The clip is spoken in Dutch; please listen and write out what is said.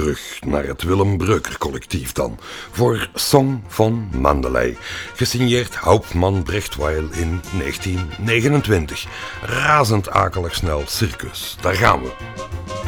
terug naar het Willem Breuker collectief dan, voor Song van Mandalay, gesigneerd Hauptmann Brechtweil in 1929. Razend akelig snel circus, daar gaan we.